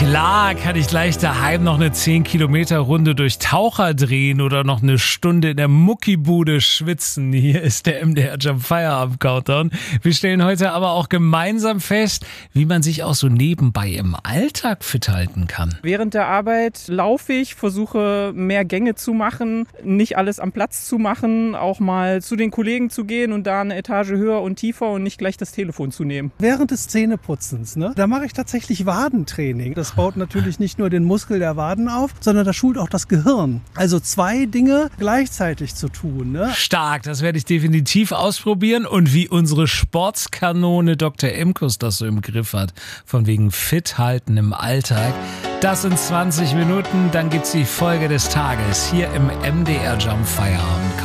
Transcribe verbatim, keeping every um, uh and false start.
Klar kann ich gleich daheim noch eine zehn Kilometer Runde durch Taucher drehen oder noch eine Stunde in der Muckibude schwitzen. Hier ist der M D R Jump Feierabend Countdown. Wir stellen heute aber auch gemeinsam fest, wie man sich auch so nebenbei im Alltag fit halten kann. Während der Arbeit laufe ich, versuche mehr Gänge zu machen, nicht alles am Platz zu machen, auch mal zu den Kollegen zu gehen und da eine Etage höher und tiefer und nicht gleich das Telefon zu nehmen. Während des Zähneputzens, ne, da mache ich tatsächlich Wadentraining. Das baut natürlich nicht nur den Muskel der Waden auf, sondern das schult auch das Gehirn. Also zwei Dinge gleichzeitig zu tun. Ne? Stark, das werde ich definitiv ausprobieren. Und wie unsere Sportskanone Doktor Imkus das so im Griff hat, von wegen fit halten im Alltag, das in zwanzig Minuten. Dann gibt's die Folge des Tages hier im M D R Jump Feierabend.